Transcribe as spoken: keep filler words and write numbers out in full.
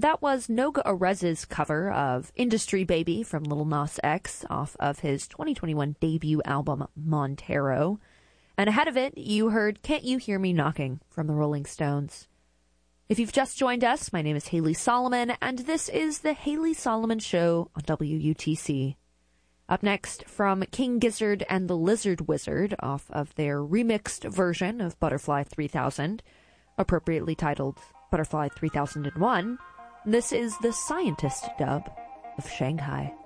that was Noga Erez's cover of Industry Baby from Lil Nas X off of his twenty twenty-one debut album, Montero. And ahead of it, you heard Can't You Hear Me Knocking from the Rolling Stones. If you've just joined us, my name is Haley Solomon, and this is The Haley Solomon Show on W U T C. Up next, from King Gizzard and the Lizard Wizard off of their remixed version of Butterfly three thousand, appropriately titled Butterfly three thousand one, this is the Scientist dub of Shanghai.